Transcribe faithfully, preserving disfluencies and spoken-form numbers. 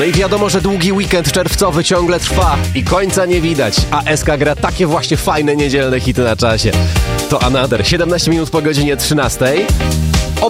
No i wiadomo, że długi weekend czerwcowy ciągle trwa i końca nie widać, a S K gra takie właśnie fajne niedzielne hity na czasie. To Another, siedemnaście minut po godzinie trzynastej.